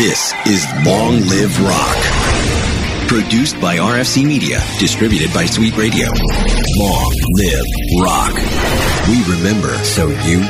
This is Long Live Rock. Produced by RFC Media. Distributed by Sweet Radio. Long Live Rock. We remember so you